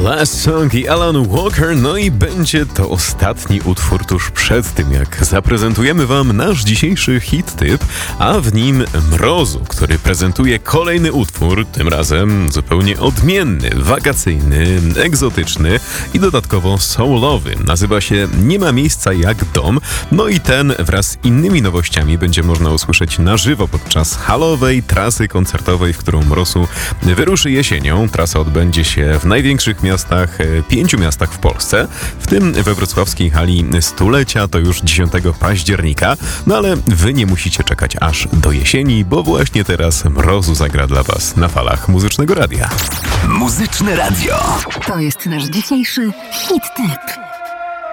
Last Song i Alan Walker, no i będzie to ostatni utwór tuż przed tym, jak zaprezentujemy wam nasz dzisiejszy hit typ, a w nim Mrozu, który prezentuje kolejny utwór, tym razem zupełnie odmienny, wakacyjny, egzotyczny i dodatkowo soulowy. Nazywa się Nie ma miejsca jak dom, no i ten wraz z innymi nowościami będzie można usłyszeć na żywo podczas halowej trasy koncertowej, w którą Mrozu wyruszy jesienią. Trasa odbędzie się w największych miastach, 5 miastach w Polsce, w tym we wrocławskiej hali Stulecia, to już 10 października. No ale wy nie musicie czekać aż do jesieni, bo właśnie teraz Mrozu zagra dla was na falach Muzycznego Radia. Muzyczne Radio. To jest nasz dzisiejszy hit typ.